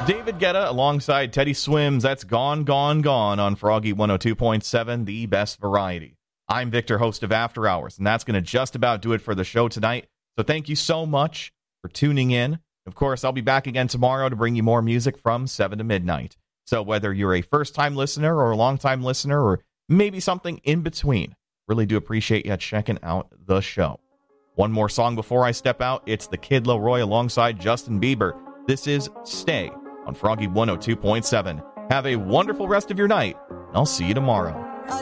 David Guetta alongside Teddy Swims. That's Gone, Gone, Gone on Froggy 102.7, the best variety. I'm Victor, host of After Hours, and that's going to just about do it for the show tonight. So thank you so much for tuning in. Of course, I'll be back again tomorrow to bring you more music from 7 to midnight. So whether you're a first-time listener or a long-time listener or maybe something in between, really do appreciate you checking out the show. One more song before I step out. It's the Kid Laroi alongside Justin Bieber. This is Stay on Froggy 102.7. Have a wonderful rest of your night, and I'll see you tomorrow.